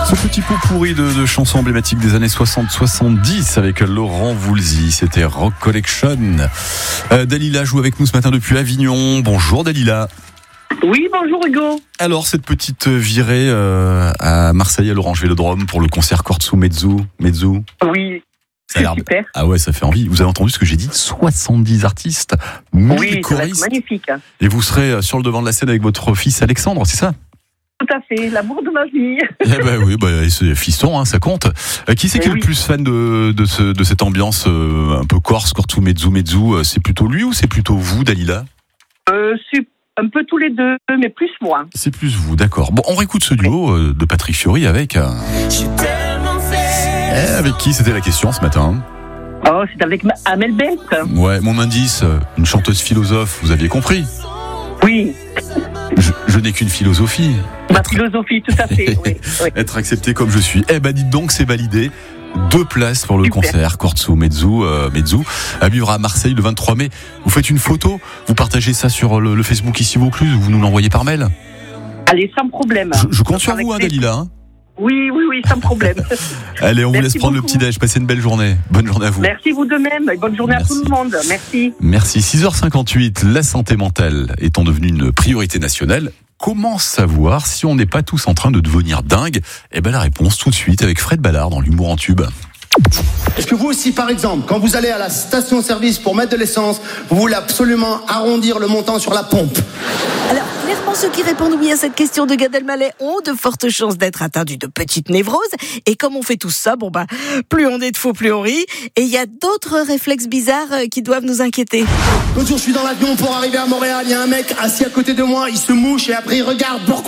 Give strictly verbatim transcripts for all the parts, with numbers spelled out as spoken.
Ce petit pot pourri de, de chansons emblématiques des années soixante soixante-dix avec Laurent Voulzy, c'était Rock Collection. Euh, Dalila joue avec nous ce matin depuis Avignon. Bonjour Dalila. Oui, bonjour Hugo. Alors cette petite virée euh, à Marseille à l'Orange Vélodrome pour le concert Corso Mezzo. Mezzo. Oui, ça a l'air... super. Ah ouais, ça fait envie. Vous avez entendu ce que j'ai dit? soixante-dix artistes, mille oui, choristes. ça va être magnifique. Et vous serez sur le devant de la scène avec votre fils Alexandre, c'est ça? Tout à fait, l'amour de ma vie. Eh ben oui, bah, c'est fiston, hein, ça compte. Euh, qui c'est qui est oui. le plus fan de, de, ce, de cette ambiance euh, un peu corse, Corso Mezzo Mezzo? C'est plutôt lui ou c'est plutôt vous, Dalila? euh, C'est un peu tous les deux, mais plus moi. C'est plus vous, d'accord. Bon, on réécoute ce duo euh, de Patrick Fiori avec... Euh... Eh, avec qui c'était la question ce matin? Oh, c'est avec Amel Bent. Ouais, mon indice, une chanteuse philosophe, vous aviez compris? Oui. Je, je n'ai qu'une philosophie. Ma être... philosophie, tout à fait. oui, oui. Être accepté comme je suis. Eh ben, dites donc, c'est validé. Deux places pour le Super. concert Corso Mezzo, euh, Mezzo à vivre à Marseille le vingt-trois mai. Vous faites une photo, vous partagez ça sur le, le Facebook ici Vaucluse ou vous nous l'envoyez par mail? Allez, sans problème. Je, je compte sur vous, hein, Dalila. Hein. Oui, oui, oui, sans problème. Allez, on Merci vous laisse prendre beaucoup. le petit-déj. Passez une belle journée. Bonne journée à vous. Merci vous de même. Bonne journée Merci. à tout le monde. Merci. Merci. six heures cinquante-huit, la santé mentale étant devenue une priorité nationale. Comment savoir si on n'est pas tous en train de devenir dingue? Eh ben, la réponse tout de suite avec Fred Ballard dans l'humour en tube. Est-ce que vous aussi, par exemple, quand vous allez à la station-service pour mettre de l'essence, vous voulez absolument arrondir le montant sur la pompe? Alors, clairement, ceux qui répondent oui à cette question de Gad Elmaleh ont de fortes chances d'être atteints d'une petite névrose. Et comme on fait tout ça, bon bah, plus on est de faux, plus on rit. Et il y a d'autres réflexes bizarres qui doivent nous inquiéter. L'autre jour, je suis dans l'avion pour arriver à Montréal. Il y a un mec assis à côté de moi, il se mouche et après il regarde. Pourquoi ?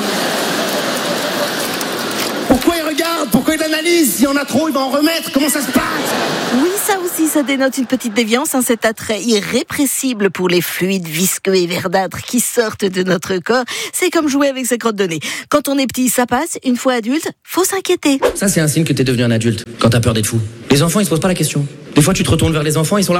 Pourquoi il regarde? Pourquoi il analyse? S'il y en a trop, il va en remettre. Comment ça se passe? Oui, ça aussi, ça dénote une petite déviance, hein, cet attrait irrépressible pour les fluides visqueux et verdâtres qui sortent de notre corps. C'est comme jouer avec sa crotte de nez. Quand on est petit, ça passe. Une fois adulte, faut s'inquiéter. Ça, c'est un signe que t'es devenu un adulte, quand t'as peur d'être fou. Les enfants, ils se posent pas la question. Des fois, tu te retournes vers les enfants, ils sont là...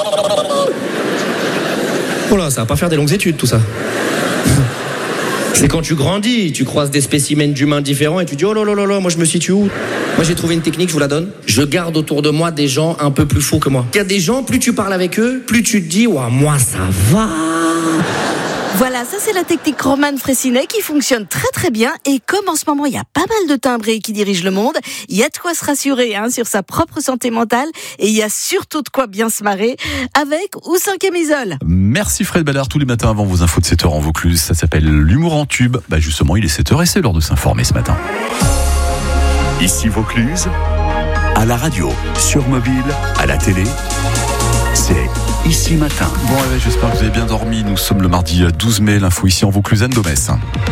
Oh là, ça va pas faire des longues études, tout ça. C'est quand tu grandis, tu croises des spécimens d'humains différents et tu dis oh là là là là, moi je me situe où? Moi j'ai trouvé une technique, je vous la donne. Je garde autour de moi des gens un peu plus fous que moi. Il y a des gens, plus tu parles avec eux, plus tu te dis ouah, moi ça va. Voilà, ça c'est la technique Roman Fraissinet qui fonctionne très très bien. Et comme en ce moment il y a pas mal de timbrés qui dirigent le monde, il y a de quoi se rassurer hein, sur sa propre santé mentale. Et il y a surtout de quoi bien se marrer avec ou sans camisole. Merci Fred Ballard, tous les matins avant vos infos de sept heures en Vaucluse. Ça s'appelle l'humour en tube. Bah justement, il est sept heures et c'est l'heure de s'informer ce matin. Ici Vaucluse, à la radio, sur mobile, à la télé, c'est Ici Matin. Bon, ouais, j'espère que vous avez bien dormi. Nous sommes le mardi douze mai. L'info ici en Vaucluse, Anne Domès.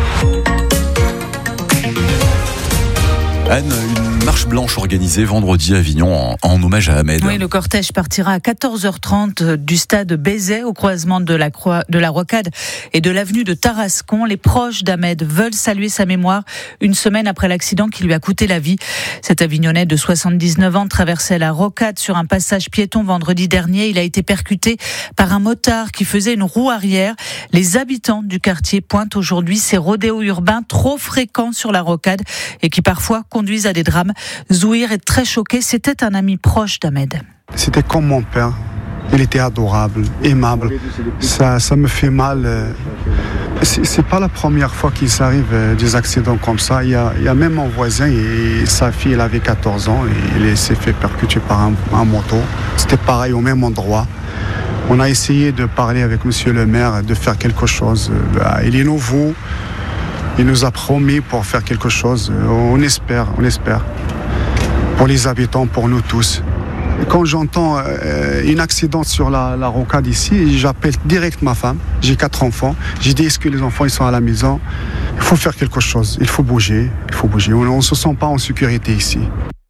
Anne, une marche blanche organisée vendredi à Avignon en, en hommage à Ahmed. Oui, le cortège partira à quatorze heures trente du stade Bézet au croisement de la, Croix, de la Rocade et de l'avenue de Tarascon. Les proches d'Ahmed veulent saluer sa mémoire une semaine après l'accident qui lui a coûté la vie. Cet Avignonnais de soixante-dix-neuf ans traversait la Rocade sur un passage piéton vendredi dernier. Il a été percuté par un motard qui faisait une roue arrière. Les habitants du quartier pointent aujourd'hui ces rodéos urbains trop fréquents sur la Rocade et qui parfois conduisent à des drames. Zouir est très choqué, c'était un ami proche d'Ahmed. C'était comme mon père, il était adorable, aimable, ça, ça me fait mal. C'est, c'est pas la première fois qu'il s'arrive des accidents comme ça, il y a, il y a même mon voisin, et sa fille elle avait quatorze ans, et il s'est fait percuter par un, un moto, c'était pareil au même endroit. On a essayé de parler avec monsieur le maire, de faire quelque chose, il est nouveau. Il nous a promis pour faire quelque chose. On espère, on espère. Pour les habitants, pour nous tous. Quand j'entends euh, un accident sur la, la rocade ici, j'appelle direct ma femme. J'ai quatre enfants. J'ai dit, est-ce que les enfants ils sont à la maison? Il faut faire quelque chose. Il faut bouger. Il faut bouger. On ne se sent pas en sécurité ici.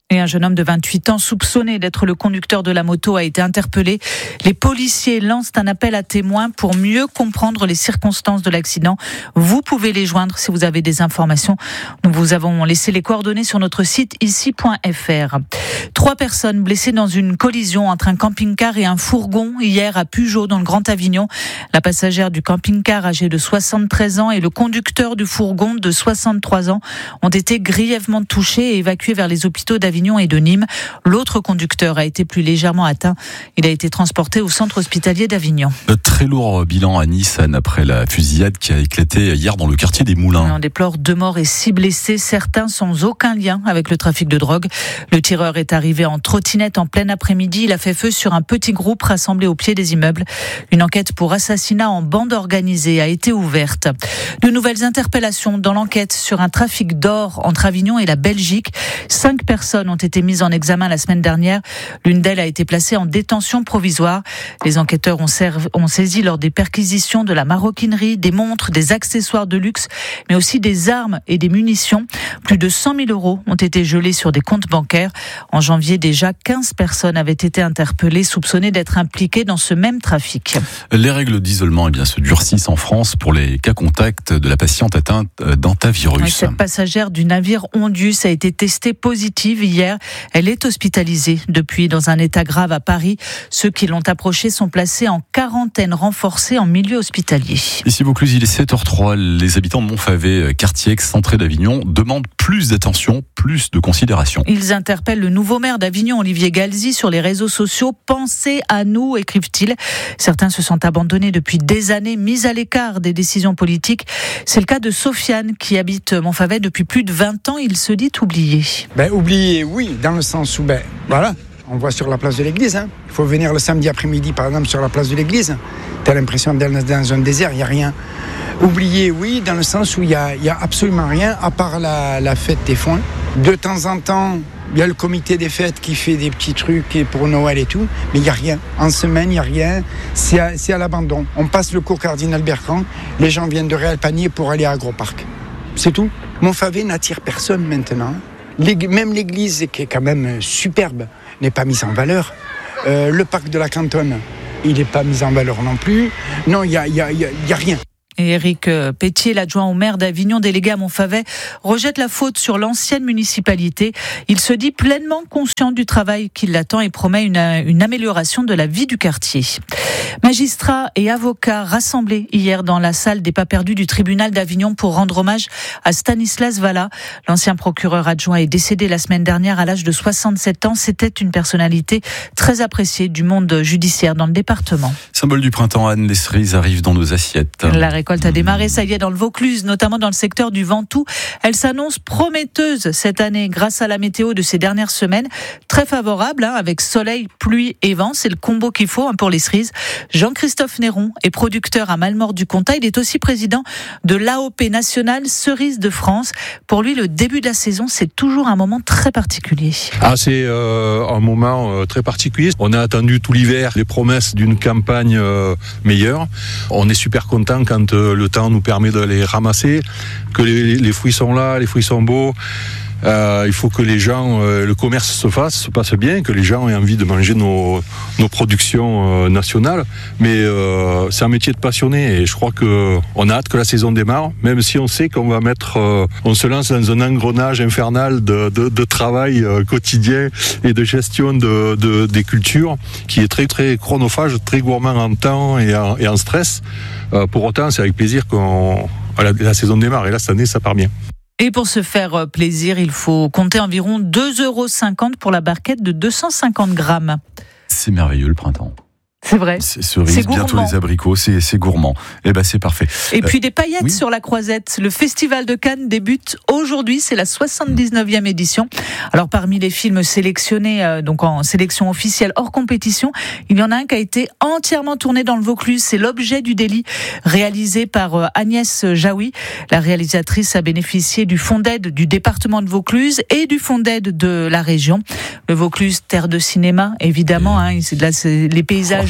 Et un jeune homme de vingt-huit ans soupçonné d'être le conducteur de la moto a été interpellé. Les policiers lancent un appel à témoins pour mieux comprendre les circonstances de l'accident. Vous pouvez les joindre si vous avez des informations. Nous vous avons laissé les coordonnées sur notre site ici point f r. Trois personnes blessées dans une collision entre un camping-car et un fourgon hier à Pugeot dans le Grand Avignon. La passagère du camping-car âgée de soixante-treize ans et le conducteur du fourgon de soixante-trois ans ont été grièvement touchés et évacués vers les hôpitaux d'Avignon et de Nîmes. L'autre conducteur a été plus légèrement atteint. Il a été transporté au centre hospitalier d'Avignon. Un très lourd bilan à Nice après la fusillade qui a éclaté hier dans le quartier des Moulins. On déplore deux morts et six blessés, certains sans aucun lien avec le trafic de drogue. Le tireur est arrivé en trottinette en plein après-midi. Il a fait feu sur un petit groupe rassemblé au pied des immeubles. Une enquête pour assassinat en bande organisée a été ouverte. De nouvelles interpellations dans l'enquête sur un trafic d'or entre Avignon et la Belgique. Cinq personnes ont été mises en examen la semaine dernière. L'une d'elles a été placée en détention provisoire. Les enquêteurs ont, servi, ont saisi lors des perquisitions de la maroquinerie, des montres, des accessoires de luxe, mais aussi des armes et des munitions. Plus de cent mille euros ont été gelés sur des comptes bancaires. En janvier, déjà, quinze personnes avaient été interpellées, soupçonnées d'être impliquées dans ce même trafic. Les règles d'isolement eh bien, se durcissent en France pour les cas contacts de la patiente atteinte d'hantavirus. Oui, cette passagère du navire Ondius a été testée positive hier. Elle est hospitalisée depuis dans un état grave à Paris. Ceux qui l'ont approchée sont placés en quarantaine renforcée en milieu hospitalier. Ici Vaucluse, il est sept heures zéro trois. Les habitants de Montfavet, quartier excentré d'Avignon, demandent plus d'attention, plus de considération. Ils interpellent le nouveau maire d'Avignon, Olivier Galzi, sur les réseaux sociaux. Pensez à nous, écrivent-ils. Certains se sentent abandonnés depuis des années, mis à l'écart des décisions politiques. C'est le cas de Sofiane, qui habite Montfavet depuis plus de vingt ans. Il se dit oublié. Ben, oublié, oui, dans le sens où, ben, voilà, on voit sur la place de l'église. Hein. Il faut venir le samedi après-midi, par exemple, sur la place de l'église. Tu as l'impression d'être dans un désert, il n'y a rien. Oublié, oui, dans le sens où il n'y a, y a absolument rien, à part la, la fête des foins. De temps en temps, il y a le comité des fêtes qui fait des petits trucs pour Noël et tout, mais il n'y a rien. En semaine, il n'y a rien. C'est à, c'est à l'abandon. On passe le cours Cardinal Bertrand, les gens viennent de Réal-Panier pour aller à Agroparc. C'est tout. Montfavet n'attire personne maintenant. Même l'église, qui est quand même superbe, n'est pas mise en valeur. Euh, le parc de la Cantonne, il n'est pas mis en valeur non plus. Non, il n'y a, y a, y a, y a rien. Et Éric Pétier, l'adjoint au maire d'Avignon, délégué à Montfavet, rejette la faute sur l'ancienne municipalité. Il se dit pleinement conscient du travail qui l'attend et promet une, une amélioration de la vie du quartier. Magistrats et avocats rassemblés hier dans la salle des pas perdus du tribunal d'Avignon pour rendre hommage à Stanislas Vallat. L'ancien procureur adjoint est décédé la semaine dernière à l'âge de soixante-sept ans. C'était une personnalité très appréciée du monde judiciaire dans le département. Symbole du printemps, Anne, les cerises arrivent dans nos assiettes. La récolte a démarré, ça y est, dans le Vaucluse, notamment dans le secteur du Ventoux. Elle s'annonce prometteuse cette année grâce à la météo de ces dernières semaines. Très favorable, hein, avec soleil, pluie et vent. C'est le combo qu'il faut hein, pour les cerises. Jean-Christophe Néron est producteur à Malmort-du-Comtat. Il est aussi président de l'A O P nationale Cerises de France. Pour lui, le début de la saison, c'est toujours un moment très particulier. Ah, c'est euh, un moment euh, très particulier. On a attendu tout l'hiver les promesses d'une campagne euh, meilleure. On est super content quand euh, le temps nous permet de les ramasser, que les, les fruits sont là, les fruits sont beaux. Euh, il faut que les gens, euh, le commerce se fasse, se passe bien, que les gens aient envie de manger nos, nos productions euh, nationales. Mais euh, c'est un métier de passionné et je crois que on a hâte que la saison démarre, même si on sait qu'on va mettre, euh, on se lance dans un engrenage infernal de, de, de travail euh, quotidien et de gestion de, de, des cultures qui est très très chronophage, très gourmand en temps et en, et en stress. Euh, pour autant, c'est avec plaisir qu'on la, la saison démarre et là cette année ça part bien. Et pour se faire plaisir, il faut compter environ deux euros cinquante pour la barquette de deux cent cinquante grammes. C'est merveilleux le printemps. C'est vrai. C'est cerise, bientôt les abricots, c'est, c'est gourmand. Eh ben c'est parfait. Et puis des paillettes oui. sur la Croisette. Le Festival de Cannes débute aujourd'hui, c'est la soixante-dix-neuvième édition. Alors parmi les films sélectionnés, euh, donc en sélection officielle hors compétition, il y en a un qui a été entièrement tourné dans le Vaucluse. C'est L'objet du délit, réalisé par euh, Agnès Jaoui. La réalisatrice a bénéficié du fonds d'aide du département de Vaucluse et du fonds d'aide de la région. Le Vaucluse, terre de cinéma, évidemment. Hein, c'est, là, c'est les paysages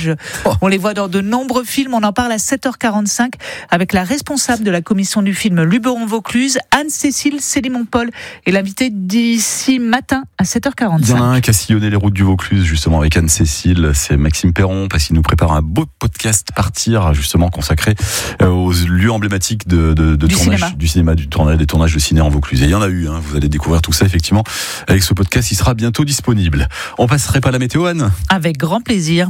personnages. Oh. On les voit dans de nombreux films. On en parle à sept heures quarante-cinq avec la responsable de la commission du film Luberon-Vaucluse, Anne-Cécile Célimon-Paul, et l'invité d'ici matin à sept heures quarante-cinq. Il y en a un qui a sillonné les routes du Vaucluse, justement, avec Anne-Cécile. C'est Maxime Perron, parce qu'il nous prépare un beau podcast Partir, justement, consacré aux lieux emblématiques de, de, de du tournage, cinéma. du cinéma, du tournage, des tournages de ciné en Vaucluse. Et il y en a eu, hein. Vous allez découvrir tout ça, effectivement, avec ce podcast. Il sera bientôt disponible. On passerait pas à la météo, Anne? Avec grand plaisir.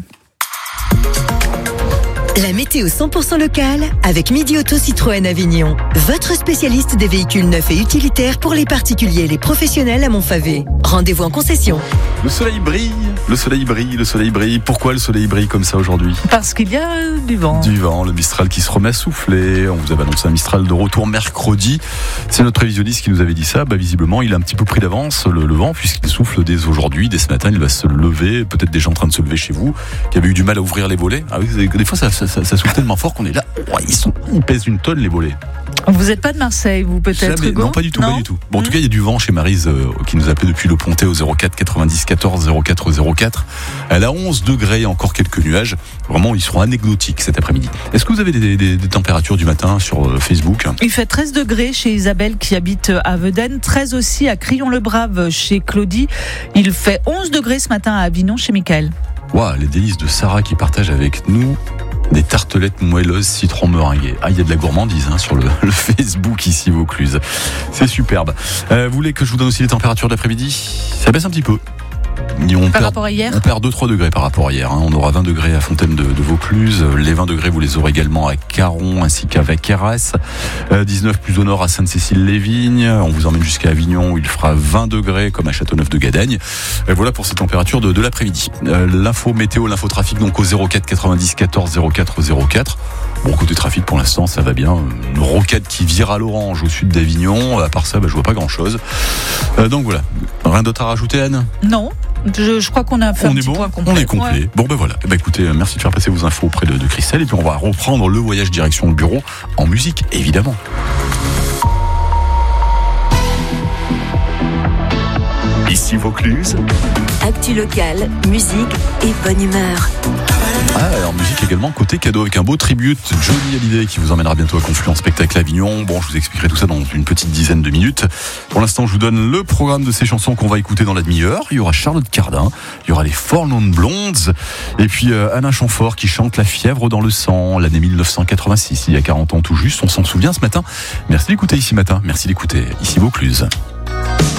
La météo cent pour cent locale avec Midi Auto Citroën Avignon. Votre spécialiste des véhicules neufs et utilitaires pour les particuliers et les professionnels à Montfavet. Rendez-vous en concession. Le soleil brille, le soleil brille, le soleil brille. Pourquoi le soleil brille comme ça aujourd'hui? Parce qu'il y a du vent. Du vent, le Mistral qui se remet à souffler. On vous avait annoncé un Mistral de retour mercredi. C'est notre prévisionniste qui nous avait dit ça. Bah, visiblement, il a un petit peu pris d'avance le, le vent, puisqu'il souffle dès aujourd'hui, dès ce matin. Il va se lever, peut-être déjà en train de se lever chez vous, qui avait eu du mal à ouvrir les volets. Ah oui, des fois, ça, ça, ça, ça souffle tellement fort qu'on est là. Oh, ils, sont, ils pèsent une tonne, les volets. Vous n'êtes pas de Marseille, vous peut-être? Jamais, Hugo non, pas du tout, non pas du tout. Bon, en tout cas, il y a du vent chez Maryse euh, qui nous appelait depuis le Pontet au zéro quatre quatre-vingt-dix quatorze zéro quatre zéro quatre. Elle a onze degrés et encore quelques nuages. Vraiment, ils seront anecdotiques cet après-midi. Est-ce que vous avez des, des, des températures du matin sur euh, Facebook? Il fait treize degrés chez Isabelle qui habite à Vedène, treize aussi à Crillon-le-Brave chez Claudie. Il fait onze degrés ce matin à Avignon chez Michael. Waouh, les délices de Sarah qui partage avec nous des tartelettes moelleuses citron meringuées. Ah, il y a de la gourmandise hein, sur le, le Facebook ici Vaucluse. C'est superbe. Euh, vous voulez que je vous donne aussi les températures d'après-midi? Ça baisse un petit peu. On par perd, rapport à hier on perd deux trois degrés par rapport à hier. Hein. On aura vingt degrés à Fontaine de, de Vaucluse. Les vingt degrés, vous les aurez également à Caron ainsi qu'à Vaqueras. Euh, dix-neuf plus au nord à Sainte-Cécile-les-Vignes. On vous emmène jusqu'à Avignon où il fera vingt degrés comme à Châteauneuf-de-Gadagne. Et voilà pour ces températures de, de l'après-midi. Euh, l'info météo, l'infotrafic donc au zéro quatre quatre-vingt-dix quatorze zéro quatre zéro quatre. Bon, côté trafic pour l'instant ça va bien. Une rocade qui vire à l'orange au sud d'Avignon. À part ça, bah, je vois pas grand-chose. Euh, donc voilà. Rien d'autre à rajouter, Anne? Non. Je, je crois qu'on a fait on un est petit bon, point complet. on est complet. Ouais. Bon ben voilà. Eh ben écoutez, merci de faire passer vos infos auprès de, de Christelle et puis on va reprendre le voyage direction le bureau en musique, évidemment. Ici Vaucluse. Actu locale, musique et bonne humeur. Ah, en musique également, côté cadeau avec un beau tribute, Johnny Hallyday qui vous emmènera bientôt à Confluent Spectacle Avignon. Bon, je vous expliquerai tout ça dans une petite dizaine de minutes. Pour l'instant, je vous donne le programme de ces chansons qu'on va écouter dans la demi-heure. Il y aura Charlotte Cardin, il y aura les Four Non Blondes, et puis euh, Alain Chamfort qui chante La fièvre dans le sang, l'année mille neuf cent quatre-vingt-six, il y a quarante ans tout juste, on s'en souvient ce matin. Merci d'écouter Ici Matin, merci d'écouter Ici Vaucluse.